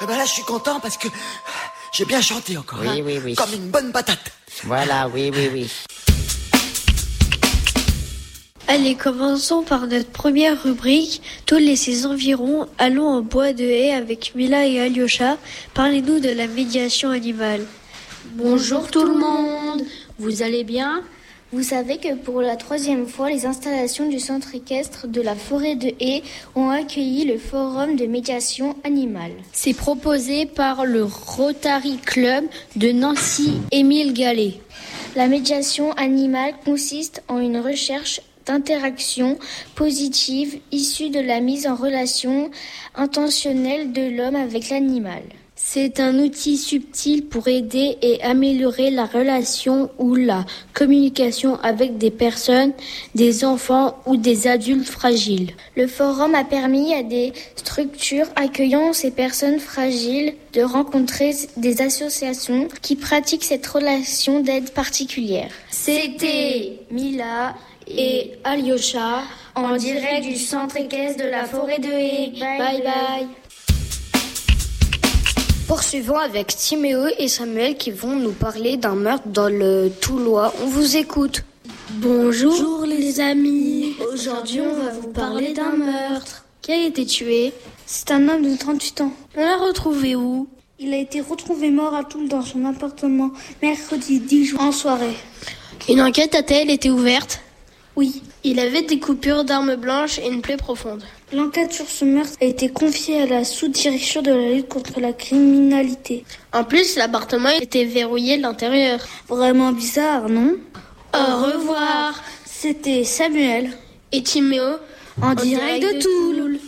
ben là, je suis content parce que j'ai bien chanté encore. Oui, oui, oui. Comme une bonne patate. Voilà, oui, oui, oui. Allez, commençons par notre première rubrique. Tous les 6 environ, allons en bois de haie avec Mila et Alyosha. Parlez-nous de la médiation animale. Bonjour tout le monde, vous allez bien ? Vous savez que pour la 3e fois, les installations du centre équestre de la forêt de Haye ont accueilli le forum de médiation animale. C'est proposé par le Rotary Club de Nancy, Émile Gallet. La médiation animale consiste en une recherche d'interaction positive issue de la mise en relation intentionnelle de l'homme avec l'animal. C'est un outil subtil pour aider et améliorer la relation ou la communication avec des personnes, des enfants ou des adultes fragiles. Le forum a permis à des structures accueillant ces personnes fragiles de rencontrer des associations qui pratiquent cette relation d'aide particulière. C'était Mila et Alyosha en direct du centre équestre de la forêt de Haye. Bye bye. Poursuivons avec Timéo et Samuel qui vont nous parler d'un meurtre dans le Toulois. On vous écoute. Bonjour les amis. Aujourd'hui, on va vous parler d'un meurtre. Qui a été tué ? C'est un homme de 38 ans. On l'a retrouvé où ? Il a été retrouvé mort à Toul dans son appartement mercredi 10 juin en soirée. Une enquête a-t-elle été ouverte ? Oui. Il avait des coupures d'armes blanches et une plaie profonde. L'enquête sur ce meurtre a été confiée à la sous-direction de la lutte contre la criminalité. En plus, l'appartement était verrouillé de l'intérieur. Vraiment bizarre, non ? Au revoir. C'était Samuel et Timéo en direct de Toul.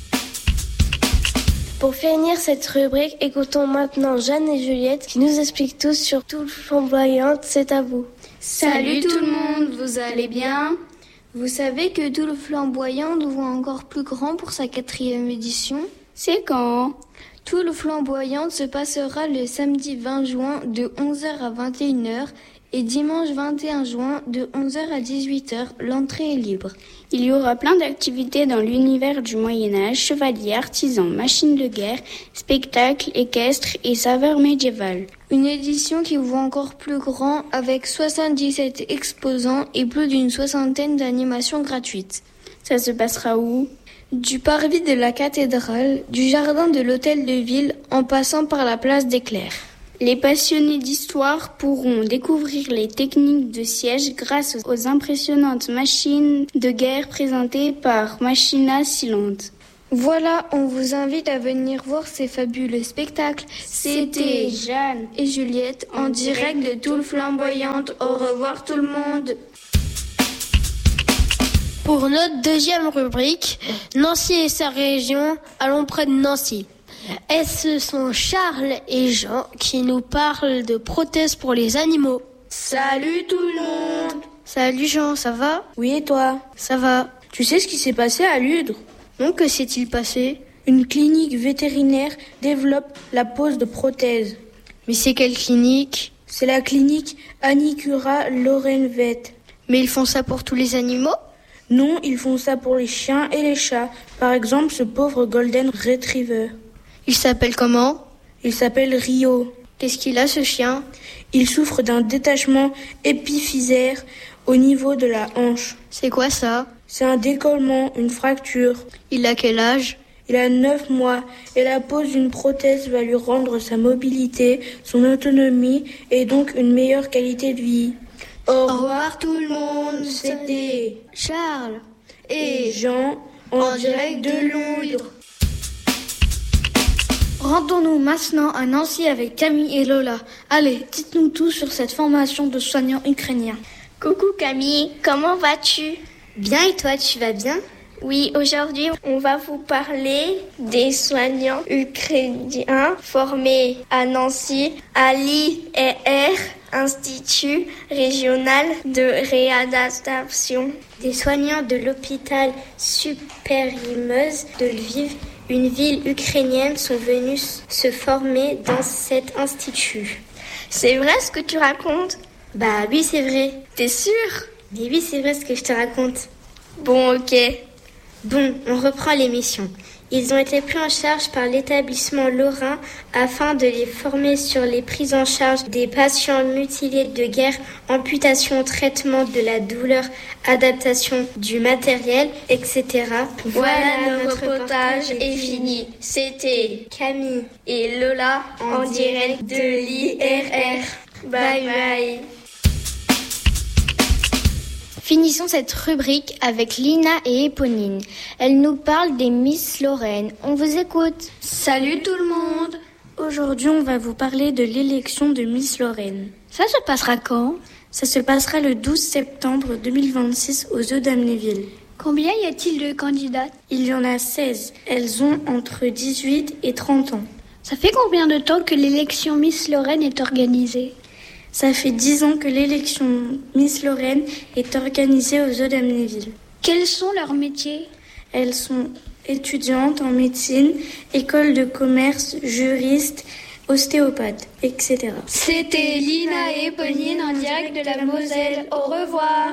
Pour finir cette rubrique, écoutons maintenant Jeanne et Juliette qui nous expliquent tous sur Toul flamboyante, c'est à vous. Salut tout le monde, vous allez bien ? Vous savez que Toul flamboyante ouvre encore plus grand pour sa 4e édition ? C'est quand ? Toul flamboyante se passera le samedi 20 juin de 11h à 21h et dimanche 21 juin de 11h à 18h. L'entrée est libre. Il y aura plein d'activités dans l'univers du Moyen-Âge, chevaliers, artisans, machines de guerre, spectacles, équestres et saveurs médiévales. Une édition qui ouvre encore plus grand avec 77 exposants et plus d'une 60aine d'animations gratuites. Ça se passera où ? Du parvis de la cathédrale, du jardin de l'hôtel de ville en passant par la place des Clercs. Les passionnés d'histoire pourront découvrir les techniques de siège grâce aux impressionnantes machines de guerre présentées par Machina Silente. Voilà, on vous invite à venir voir ces fabuleux spectacles. C'était Jeanne et Juliette en direct de Toul flamboyante. Au revoir tout le monde. Pour notre deuxième rubrique, Nancy et sa région, allons près de Nancy. Et ce sont Charles et Jean qui nous parlent de prothèses pour les animaux. Salut tout le monde. Salut Jean, ça va ? Oui et toi ? Ça va. Tu sais ce qui s'est passé à Ludre ? Non, que s'est-il passé ? Une clinique vétérinaire développe la pose de prothèses. Mais c'est quelle clinique ? C'est la clinique Anicura Lorenvet. Mais ils font ça pour tous les animaux ? Non, ils font ça pour les chiens et les chats. Par exemple, ce pauvre Golden Retriever. Il s'appelle comment ? Il s'appelle Rio. Qu'est-ce qu'il a ce chien ? Il souffre d'un détachement épiphysaire au niveau de la hanche. C'est quoi ça ? C'est un décollement, une fracture. Il a quel âge ? Il a 9 mois et la pose d'une prothèse va lui rendre sa mobilité, son autonomie et donc une meilleure qualité de vie. Au revoir tout le monde, c'était Charles et Jean en direct de Londres. Rendons-nous maintenant à Nancy avec Camille et Lola. Allez, dites-nous tout sur cette formation de soignants ukrainiens. Coucou Camille, comment vas-tu ? Bien et toi, tu vas bien ? Oui, aujourd'hui, on va vous parler des soignants ukrainiens formés à Nancy, à l'IER, Institut régional de réadaptation. Des soignants de l'hôpital Super-Imeuse de Lviv, une ville ukrainienne, sont venus se former dans cet institut. C'est vrai ce que tu racontes ? Bah oui, c'est vrai. T'es sûre ? Mais oui, c'est vrai ce que je te raconte. Bon, ok. Bon, on reprend l'émission. Ils ont été pris en charge par l'établissement lorrain afin de les former sur les prises en charge des patients mutilés de guerre, amputation, traitement de la douleur, adaptation du matériel, etc. Voilà, notre reportage est fini. C'était Camille et Lola en direct de l'IRR. Bye bye. Finissons cette rubrique avec Lina et Éponine. Elles nous parlent des Miss Lorraine. On vous écoute. Salut tout le monde. Aujourd'hui, on va vous parler de l'élection de Miss Lorraine. Ça se passera quand ? Ça se passera le 12 septembre 2026 aux Eaux d'Amnéville. Combien y a-t-il de candidates ? Il y en a 16. Elles ont entre 18 et 30 ans. Ça fait combien de temps que l'élection Miss Lorraine est organisée ? Ça fait 10 ans que l'élection Miss Lorraine est organisée aux Eaux d'Amnéville. Quels sont leurs métiers ? Elles sont étudiantes en médecine, école de commerce, juristes, ostéopathes, etc. C'était Lina et Éponine en direct de la Moselle. Au revoir.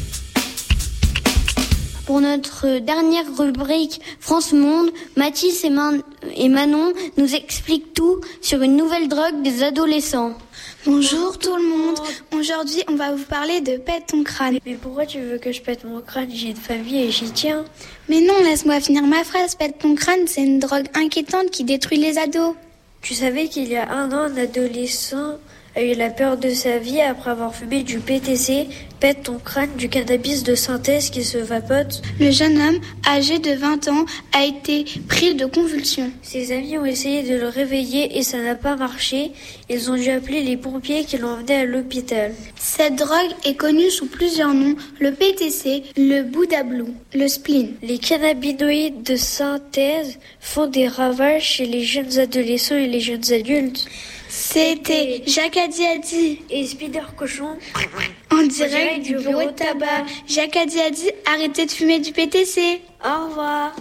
Pour notre dernière rubrique France Monde, Mathis et Manon nous expliquent tout sur une nouvelle drogue des adolescents. Bonjour tout le monde. Aujourd'hui, on va vous parler de pète ton crâne. Mais pourquoi tu veux que je pète mon crâne ? J'ai une famille et j'y tiens. Mais non, laisse-moi finir ma phrase. Pète ton crâne, c'est une drogue inquiétante qui détruit les ados. Tu savais qu'il y a 1 an, un adolescent a eu la peur de sa vie après avoir fumé du PTC, pète ton crâne, du cannabis de synthèse qui se vapote. Le jeune homme, âgé de 20 ans, a été pris de convulsions. Ses amis ont essayé de le réveiller et ça n'a pas marché. Ils ont dû appeler les pompiers qui l'ont emmené à l'hôpital. Cette drogue est connue sous plusieurs noms, le PTC, le Buddha Blue, le spleen. Les cannabinoïdes de synthèse font des ravages chez les jeunes adolescents et les jeunes adultes. C'était Jacques Adiadi et Spider Cochon en direct du bureau de tabac. Jacques Adiadi, arrêtez de fumer du PTC. Au revoir.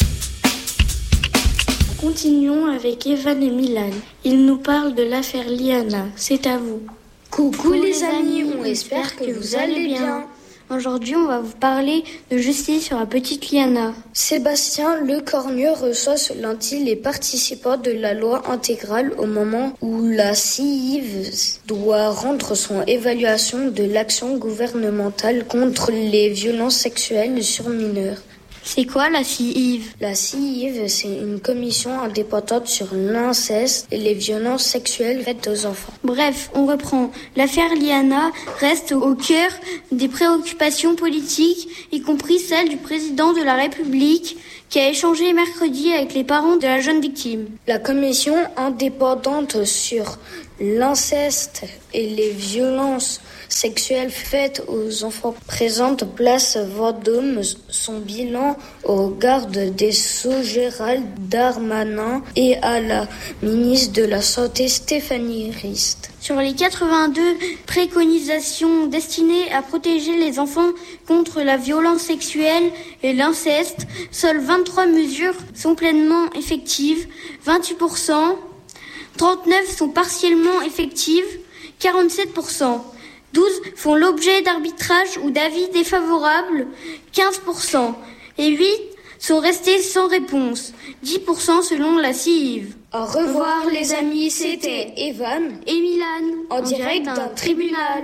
Continuons avec Evan et Milan. Ils nous parlent de l'affaire Liana. C'est à vous. Coucou les amis, on espère que vous allez bien. Aujourd'hui, on va vous parler de justice sur la petite Liana. Sébastien Lecornu reçoit ce lundi les participants de la loi intégrale au moment où la CIV doit rendre son évaluation de l'action gouvernementale contre les violences sexuelles sur mineurs. C'est quoi la CIV ? La CIV, c'est une commission indépendante sur l'inceste et les violences sexuelles faites aux enfants. Bref, on reprend. L'affaire Liana reste au cœur des préoccupations politiques, y compris celle du président de la République, qui a échangé mercredi avec les parents de la jeune victime. La commission indépendante sur l'inceste et les violences sexuelles faites aux enfants présente place Vendôme son bilan au garde des Sceaux Gérald Darmanin et à la ministre de la Santé Stéphanie Rist. Sur les 82 préconisations destinées à protéger les enfants contre la violence sexuelle et l'inceste, seules 23 mesures sont pleinement effectives, 28%, 39 sont partiellement effectives, 47%. 12 font l'objet d'arbitrage ou d'avis défavorables, 15%, et 8 sont restés sans réponse, 10% selon la CIV. Au revoir les amis, c'était Evan et Milan, en direct d'un tribunal.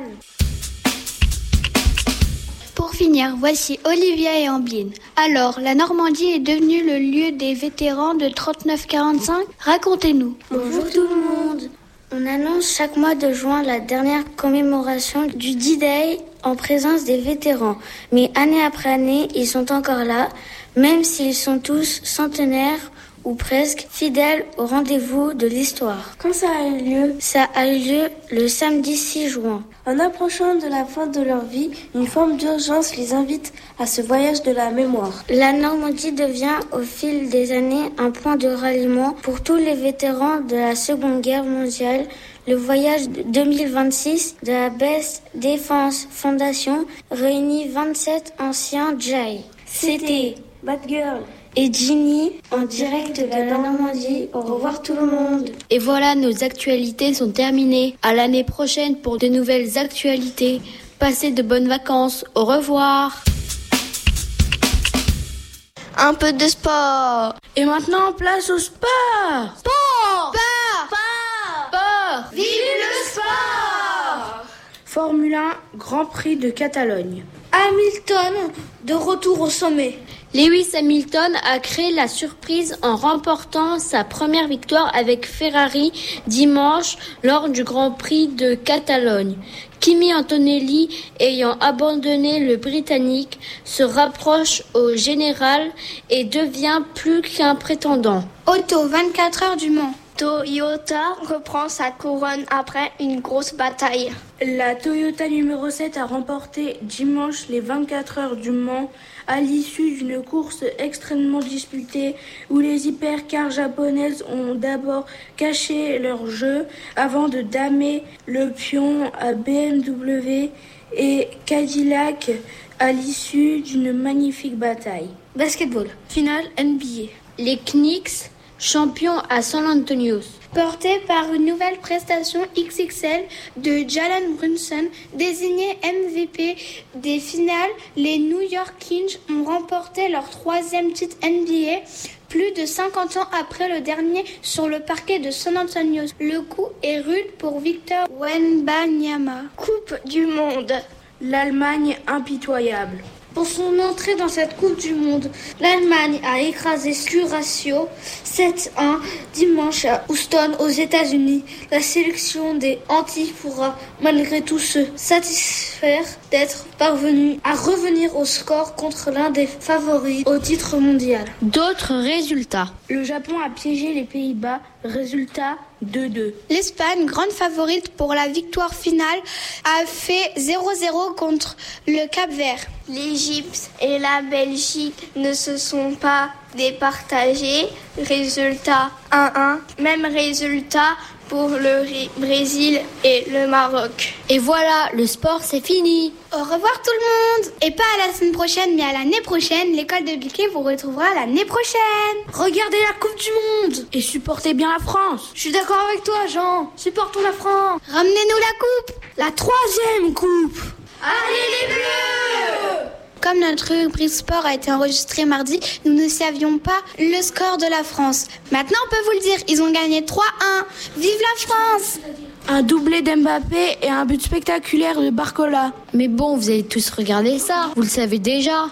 Pour finir, voici Olivia et Amblin. Alors, la Normandie est devenue le lieu des vétérans de 39-45 ? Racontez-nous. Bonjour tout le monde. On annonce chaque mois de juin la dernière commémoration du D-Day en présence des vétérans. Mais année après année, ils sont encore là, même s'ils sont tous centenaires ou presque fidèles au rendez-vous de l'histoire. Quand ça a eu lieu ? Ça a eu lieu le samedi 6 juin. En approchant de la fin de leur vie, une forme d'urgence les invite à ce voyage de la mémoire. La Normandie devient au fil des années un point de ralliement pour tous les vétérans de la Seconde Guerre mondiale. Le voyage 2026 de la Best Defense Foundation réunit 27 anciens GI. C'était Batgirl et Ginny en direct de la Normandie. Au revoir tout le monde. Et voilà, nos actualités sont terminées. À l'année prochaine pour de nouvelles actualités. Passez de bonnes vacances. Au revoir. un peu de sport. Et maintenant, place au sport. Sport. Vive le sport! Formule 1, Grand Prix de Catalogne. Hamilton, de retour au sommet. Lewis Hamilton a créé la surprise en remportant sa première victoire avec Ferrari dimanche lors du Grand Prix de Catalogne. Kimi Antonelli, ayant abandonné le Britannique, se rapproche au général et devient plus qu'un prétendant. Auto, 24 heures du Mans. Toyota reprend sa couronne après une grosse bataille. La Toyota numéro 7 a remporté dimanche les 24 heures du Mans à l'issue d'une course extrêmement disputée où les hypercars japonaises ont d'abord caché leur jeu avant de damer le pion à BMW et Cadillac à l'issue d'une magnifique bataille. Basketball, finale NBA. Les Knicks, champions à San Antonio. Porté par une nouvelle prestation XXL de Jalen Brunson, désigné MVP des finales, les New York Knicks ont remporté leur 3e titre NBA, plus de 50 ans après le dernier sur le parquet de San Antonio. Le coup est rude pour Victor Wembanyama. Coupe du monde. L'Allemagne impitoyable. Pour son entrée dans cette Coupe du Monde, l'Allemagne a écrasé Curaçao 7-1 dimanche à Houston aux États-Unis. La sélection des Antilles pourra malgré tout se satisfaire d'être parvenue à revenir au score contre l'un des favoris au titre mondial. D'autres résultats. Le Japon a piégé les Pays-Bas, résultat 2-2. L'Espagne, grande favorite pour la victoire finale, a fait 0-0 contre le Cap-Vert. L'Égypte et la Belgique ne se sont pas départagés. Résultat 1-1. Même résultat pour le Brésil et le Maroc. Et voilà, le sport c'est fini. Au revoir tout le monde. Et pas à la semaine prochaine, mais à l'année prochaine. L'école de Biquet vous retrouvera l'année prochaine. Regardez la Coupe du Monde. Et supportez bien la France. Je suis d'accord avec toi, Jean. Supportons la France. Ramenez-nous la coupe. La 3e coupe. Allez les Bleus! Comme notre rubrique sport a été enregistrée mardi, nous ne savions pas le score de la France. Maintenant, on peut vous le dire, ils ont gagné 3-1. Vive la France! Un doublé d'Mbappé et un but spectaculaire de Barcola. Mais bon, vous avez tous regardé ça, vous le savez déjà.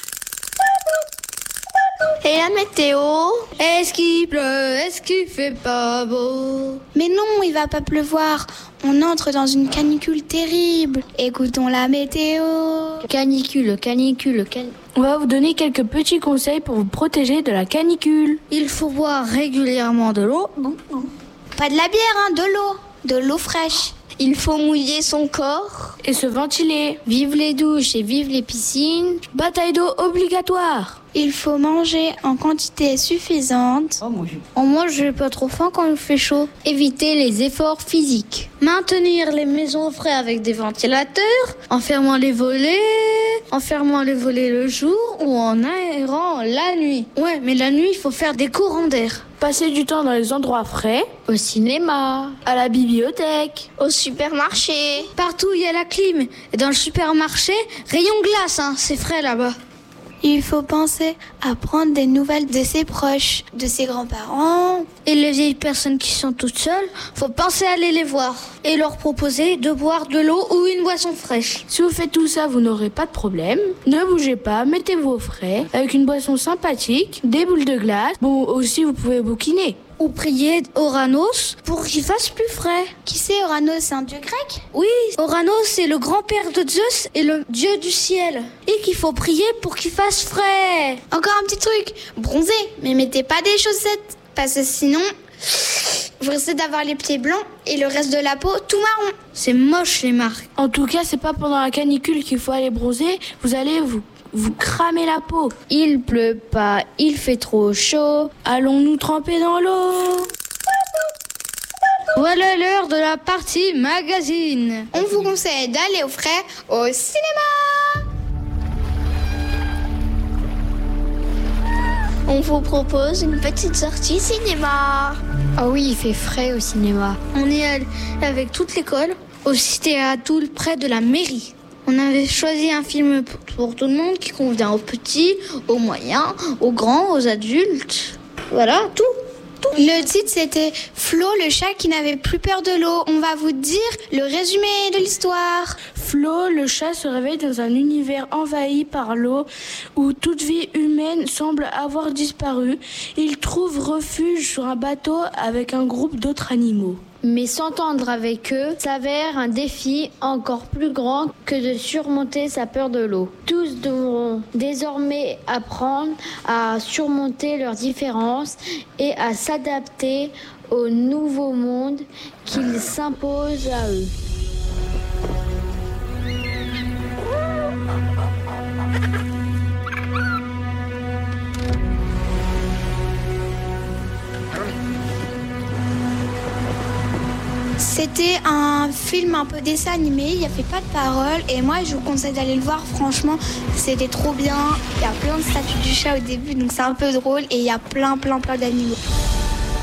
Et la météo? Est-ce qu'il pleut? Est-ce qu'il fait pas beau? Mais non, il va pas pleuvoir. On entre dans une canicule terrible. Écoutons la météo. Canicule. On va vous donner quelques petits conseils pour vous protéger de la canicule. Il faut boire régulièrement de l'eau. Pas de la bière, de l'eau. De l'eau fraîche. Il faut mouiller son corps. Et se ventiler. Vive les douches et vive les piscines. Bataille d'eau obligatoire. Il faut manger en quantité suffisante. On mange pas trop faim quand il fait chaud. Éviter les efforts physiques. Maintenir les maisons au frais avec des ventilateurs. En fermant les volets le jour ou en aérant la nuit. Ouais, mais la nuit, il faut faire des courants d'air. Passer du temps dans les endroits frais. Au cinéma. À la bibliothèque. Au supermarché. Partout, il y a la clim. Et dans le supermarché, rayon glace, c'est frais là-bas. Il faut penser à prendre des nouvelles de ses proches, de ses grands-parents. Et les vieilles personnes qui sont toutes seules, faut penser à aller les voir et leur proposer de boire de l'eau ou une boisson fraîche. Si vous faites tout ça, vous n'aurez pas de problème. Ne bougez pas, mettez-vous au frais avec une boisson sympathique, des boules de glace. Bon, aussi vous pouvez bouquiner. Ou prier Oranos pour qu'il fasse plus frais. Qui c'est Oranos, c'est un dieu grec? Oui, Oranos c'est le grand-père de Zeus et le dieu du ciel. Et qu'il faut prier pour qu'il fasse frais. Encore un petit truc, bronzer, mais mettez pas des chaussettes. Parce que sinon, vous risquez d'avoir les pieds blancs et le reste de la peau tout marron. C'est moche les marques. En tout cas, c'est pas pendant la canicule qu'il faut aller bronzer. Vous allez vous cramez la peau. Il pleut pas, il fait trop chaud. Allons-nous tremper dans l'eau? Voilà l'heure de la partie magazine. On vous conseille d'aller au frais au cinéma. On vous propose une petite sortie cinéma. Ah oui, il fait frais au cinéma. On est allé avec toute l'école au Cité à Toul près de la mairie. On avait choisi un film pour tout le monde qui convient aux petits, aux moyens, aux grands, aux adultes. Voilà, tout. Le titre, c'était Flo, le chat qui n'avait plus peur de l'eau. On va vous dire le résumé de l'histoire. Flo, le chat, se réveille dans un univers envahi par l'eau où toute vie humaine semble avoir disparu. Il trouve refuge sur un bateau avec un groupe d'autres animaux. Mais s'entendre avec eux s'avère un défi encore plus grand que de surmonter sa peur de l'eau. Tous devront désormais apprendre à surmonter leurs différences et à s'adapter au nouveau monde qu'il s'impose à eux. C'était un film un peu dessin animé, il n'y avait pas de paroles et moi je vous conseille d'aller le voir, franchement c'était trop bien. Il y a plein de statues du chat au début donc c'est un peu drôle et il y a plein d'animaux.